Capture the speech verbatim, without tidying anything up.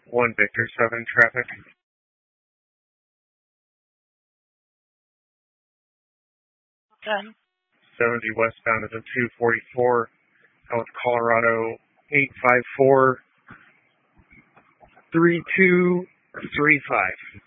one Victor seven traffic. Done. seventy westbound is a two forty-four. Out Colorado eight five four three two three five.